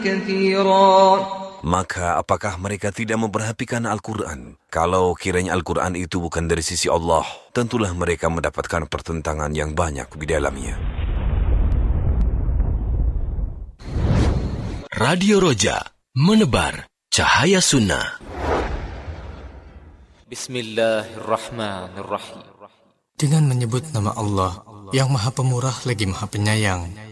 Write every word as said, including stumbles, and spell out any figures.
كثيرا. Maka apakah mereka tidak memperhatikan Al-Quran? Kalau kiranya Al-Quran itu bukan dari sisi Allah, tentulah mereka mendapatkan pertentangan yang banyak di dalamnya. Radio Roja, menebar cahaya sunnah. Bismillahirrahmanirrahim. Dengan menyebut nama Allah yang Maha Pemurah lagi Maha Penyayang.